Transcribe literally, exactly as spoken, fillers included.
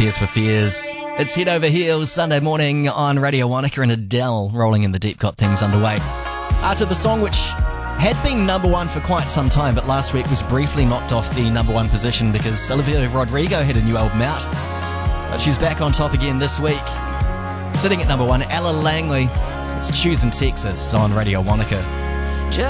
Tears for Fears. It's Head Over Heels Sunday morning on Radio Wanaka, and Adele rolling in the deep got things underway. After the song, which had been number one for quite some time, but last week was briefly knocked off the number one position because Olivia Rodrigo had a new album out. But she's back on top again this week. Sitting at number one, Ella Langley. It's Choosing Texas on Radio Wanaka.